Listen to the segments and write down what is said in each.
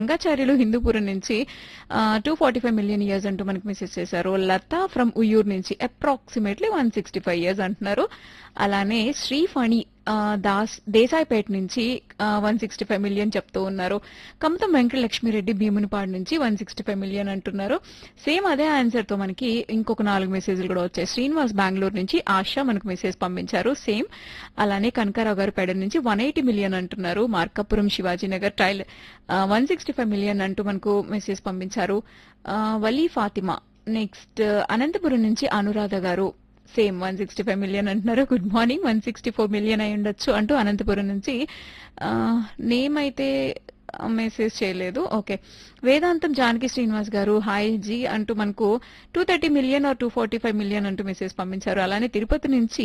రంగాచార్యులు హిందూపురం నుంచి 245 million years అంటూ మనకి మెసేజ్ చేశారు. లత ఫ్రమ్ ఉయ్యూరు నుంచి అప్రాక్సిమేట్లీ 165 ఇయర్స్ అంటున్నారు. అలానే శ్రీఫణి దేశాయిపేట నుంచి 165 మిలియన్ చెప్తూ ఉన్నారు. కమతం వెంకటలక్ష్మిరెడ్డి భీమునిపాడు నుంచి 165 మిలియన్ అంటున్నారు. సేమ్ అదే ఆన్సర్ తో మనకి ఇంకొక 4 మెసేజ్లు కూడా వచ్చాయి. శ్రీనివాస్ బెంగళూరు నుంచి ఆశ మనకు మెసేజ్ పంపించారు సేమ్. అలానే కనకారావు గారు పెడ నుంచి 180 మిలియన్ అంటున్నారు. మార్కాపురం శివాజీనగర్ ట్రైల్ 165 మిలియన్ అంటూ మనకు మెసేజ్ పంపించారు. వలీ ఫాతిమా నెక్స్ట్ అనంతపురం నుంచి అనురాధ గారు సేమ్ 165 మిలియన్ అంటున్నారు. గుడ్ మార్నింగ్ 164 మిలియన్ అయి ఉండొచ్చు అంటూ అనంతపురం నుంచి. నేమ్ అయితే మెసేజ్ చేయలేదు. ఓకే, వేదాంతం జానకి శ్రీనివాస్ గారు హాయ్ జీ అంటూ మనకు 230 మిలియన్ ఆర్ 245 మిలియన్ అంటూ మెసేజ్ పంపించారు. అలానే తిరుపతి నుంచి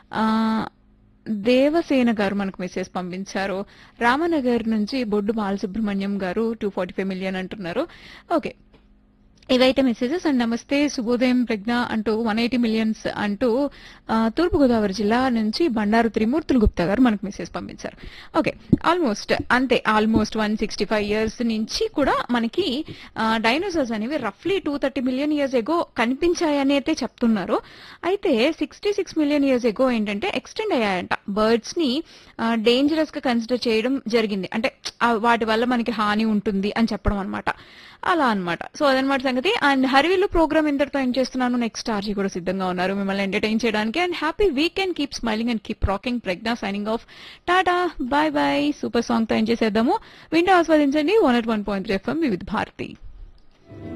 దేవసేన గారు మనకు మెసేజ్ పంపించారు. రామనగర్ నుంచి బొడ్డు బాలసుబ్రహ్మణ్యం గారు 245 మిలియన్ అంటున్నారు. ఓకే, ఇవైతే మెసేజెస్. అండ్ నమస్తే శుభోదయం ప్రజ్ఞ అంటూ 180 మిలియన్స్ అంటూ తూర్పుగోదావరి జిల్లా నుంచి బండారు త్రిమూర్తులు గుప్తా గారు మనకు మెసేజ్ పంపించారు. ఓకే, ఆల్మోస్ట్ 165 ఇయర్స్ నుంచి కూడా మనకి డైనోసార్స్ అనేవి రఫ్లీ 230 మిలియన్ ఇయర్స్ ఎగో కనిపించాయని అయితే చెప్తున్నారు. అయితే 66 మిలియన్ ఇయర్స్ ఎగో ఏంటంటే ఎక్స్టెండ్ అయ్యాయంట. బర్డ్స్ ని డేంజరస్ గా కన్సిడర్ చేయడం జరిగింది. అంటే వాటి వల్ల మనకి హాని ఉంటుంది అని చెప్పడం అనమాట. అలా అనమాట. సో అదనమాట సంగతి. అండ్ హరివిల్లు ప్రోగ్రామ్ ఇంతటితో ఎండ్ చేస్తున్నాను. నెక్స్ట్ ఆర్జీ కూడా సిద్ధంగా ఉన్నారు మిమ్మల్ని ఎంటర్టైన్ చేయడానికి. And happy weekend, keep smiling and keep rocking. Pragna signing off. Tata bye by. Super song తో ఎండ్ చేసేద్దాము. వింటూ ఆస్వాదించండి 101.3 FM వివిధ భారతి.